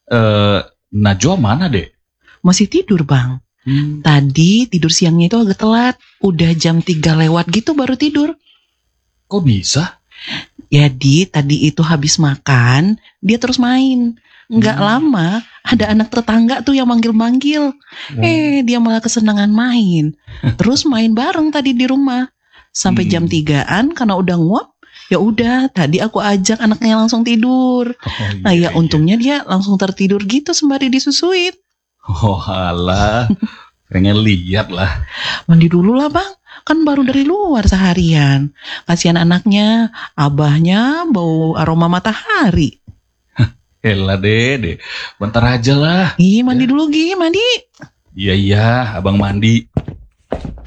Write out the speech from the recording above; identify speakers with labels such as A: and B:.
A: Eh, Najwa mana, Dek?
B: Masih tidur, Bang. Tadi tidur siangnya itu agak telat. Udah jam 3 lewat gitu baru tidur.
A: Kok bisa?
B: Jadi tadi itu habis makan, dia terus main. Nggak lama, ada anak tetangga tuh yang manggil-manggil. Dia malah kesenangan main. Terus main bareng tadi di rumah. Sampai jam 3-an karena udah nguap, ya udah tadi aku ajak anaknya langsung tidur.
A: Oh
B: Nah
A: iya,
B: ya
A: iya.
B: untungnya dia langsung tertidur gitu sembari disusuin.
A: Oh alah, pengen lihat lah.
B: Mandi dulu lah bang, kan baru dari luar seharian. Kasihan anaknya, abahnya bau aroma matahari.
A: Elah, Dek. Bentar aja lah.
B: Mandi dulu mandi.
A: Iya, iya, abang mandi.